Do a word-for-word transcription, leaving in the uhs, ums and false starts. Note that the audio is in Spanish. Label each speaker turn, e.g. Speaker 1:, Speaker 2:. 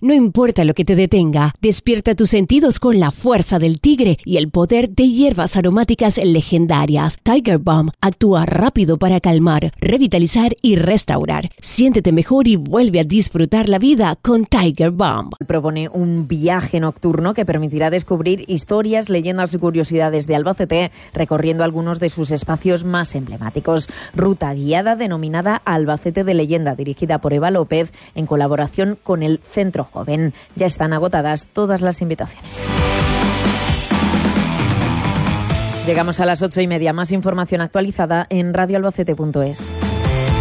Speaker 1: No importa lo que te detenga, despierta tus sentidos con la fuerza del tigre y el poder de hierbas aromáticas legendarias. Tiger Balm actúa rápido para calmar, revitalizar y restaurar. Siéntete mejor y vuelve a disfrutar la vida con Tiger Balm.
Speaker 2: Propone un viaje nocturno que permitirá descubrir historias, leyendas y curiosidades de Albacete, recorriendo algunos de sus espacios más emblemáticos. Ruta guiada denominada Albacete de Leyenda, dirigida por Eva López en colaboración con el Centro Joven. Ya están agotadas todas las invitaciones. Llegamos a las ocho y media. Más información actualizada en radio albacete punto es.